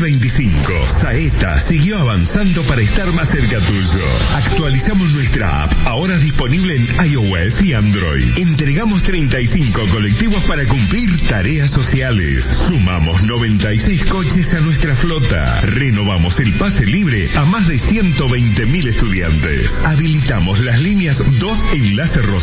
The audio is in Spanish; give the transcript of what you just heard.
2025, Saeta siguió avanzando para estar más cerca tuyo. Actualizamos nuestra app, ahora disponible en iOS y Android. Entregamos 35 colectivos para cumplir tareas sociales. Sumamos 96 coches a nuestra flota. Renovamos el pase libre a más de 120.000 estudiantes. Habilitamos las líneas 2 Enlace Rosario